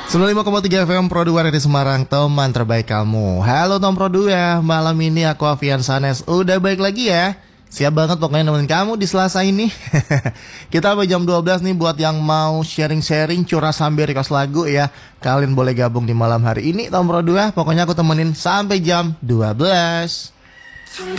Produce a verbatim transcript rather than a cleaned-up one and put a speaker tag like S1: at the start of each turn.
S1: sembilan puluh lima koma tiga F M Pro dua dari Semarang, teman terbaik kamu. Halo Tom Pro dua, malam ini aku Avian Sanes udah baik lagi ya. Siap banget pokoknya nemenin kamu di Selasa ini. Kita sampai jam dua belas nih buat yang mau sharing-sharing, curah sambil request lagu ya. Kalian boleh gabung di malam hari ini Tom Pro dua, pokoknya aku temenin sampai jam dua belas.